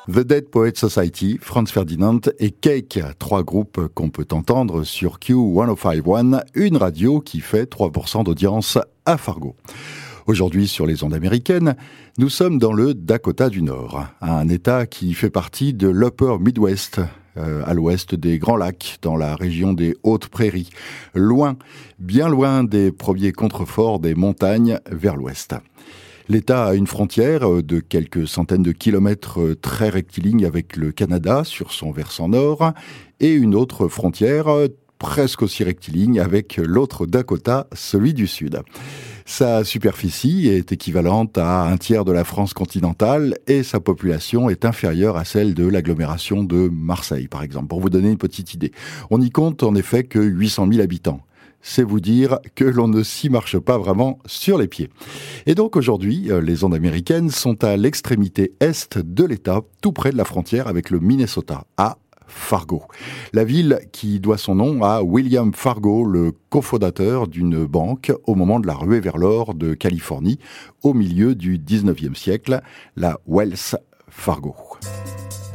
The Dead Poets Society, Franz Ferdinand et Cake, 3 groupes qu'on peut entendre sur Q1051, une radio qui fait 3% d'audience à Fargo. Aujourd'hui, sur les ondes américaines, nous sommes dans le Dakota du Nord, un État qui fait partie de l'Upper Midwest, à l'ouest des Grands Lacs, dans la région des Hautes Prairies, loin, bien loin des premiers contreforts des montagnes vers l'ouest. L'État a une frontière de quelques centaines de kilomètres très rectiligne avec le Canada sur son versant nord et une autre frontière presque aussi rectiligne avec l'autre Dakota, celui du sud. Sa superficie est équivalente à un tiers de la France continentale et sa population est inférieure à celle de l'agglomération de Marseille, par exemple. Pour vous donner une petite idée, on n'y compte en effet que 800 000 habitants. C'est vous dire que l'on ne s'y marche pas vraiment sur les pieds. Et donc aujourd'hui, les ondes américaines sont à l'extrémité est de l'État, tout près de la frontière avec le Minnesota, à Fargo. La ville qui doit son nom à William Fargo, le cofondateur d'une banque au moment de la ruée vers l'or de Californie, au milieu du 19e siècle, la Wells Fargo.